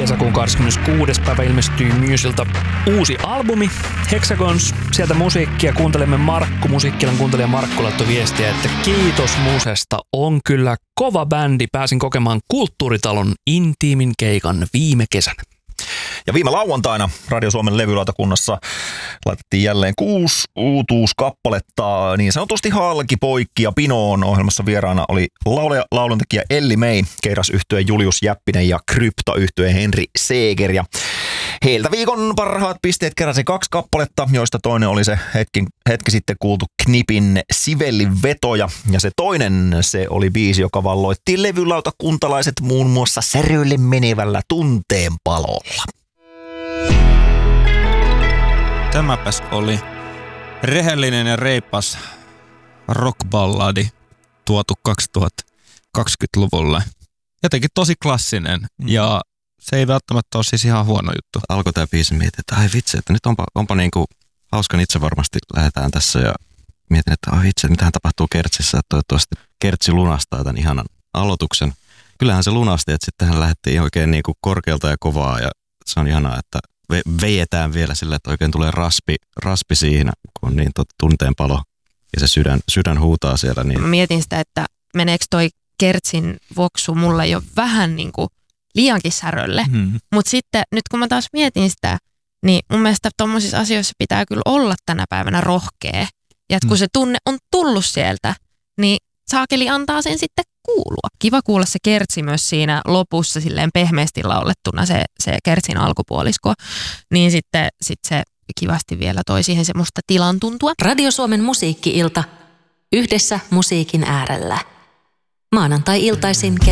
Kesäkuun 26. päivä ilmestyy Muselta uusi albumi Hexagons. Sieltä musiikkia kuuntelemme Musiikkilan kuuntelija Markku laittoi viestiä, että kiitos Musesta, on kyllä kova bändi. Pääsin kokemaan Kulttuuritalon intiimin keikan viime kesänä. Ja viime lauantaina Radio Suomen levylautakunnassa laitettiin jälleen 6 uutuuskappaletta niin sanotusti halki poikki ja pinoon. Ohjelmassa vieraana oli lauluntekijä Elli May, Keiras-yhtyeen Julius Jäppinen ja Krypta-yhtyeen Henri Seeger. Ja heiltä viikon parhaat pisteet keräsi 2 kappaletta, joista toinen oli se hetki sitten kuultu Knipin Sivellin vetoja. Ja se toinen, se oli biisi, joka valloitti levylautakuntalaiset muun muassa säryille menevällä tunteen palolla. Tämäpäs oli rehellinen ja reipas rockballadi tuotu 2020-luvulle. Jotenkin tosi klassinen ja se ei välttämättä ole siis ihan huono juttu. Alkoi tämä biisi mietin, että ai vitsi, että nyt onpa niinku hauskan itse varmasti lähdetään tässä ja mietin, että ai vitsi, että mitähän tapahtuu Kertsissä, että toivottavasti Kertsi lunastaa tämän ihanan aloituksen. Kyllähän se lunasti, että sitten hän lähdettiin oikein niinku korkealta ja kovaa ja se on ihanaa, että vejetään vielä sillä, että oikein tulee raspi siihen, kun on niin tunteen palo ja se sydän huutaa siellä. Niin. Mä mietin sitä, että meneekö toi Kertsin voksu mulle jo vähän niin kuin liiankin särölle. Mutta sitten nyt kun mä taas mietin sitä, niin mun mielestä tommosissa asioissa pitää kyllä olla tänä päivänä rohkea. Ja kun se tunne on tullut sieltä, niin saakeli antaa sen sitten kuulua. Kiva kuulla se Kertsi myös siinä lopussa silleen pehmeästi laulettuna se Kertsin alkupuolisko. Niin sitten se kivasti vielä toi siihen semmoista tilan tuntua. Radio Suomen musiikki-ilta. Yhdessä musiikin äärellä. Maanantai-iltaisin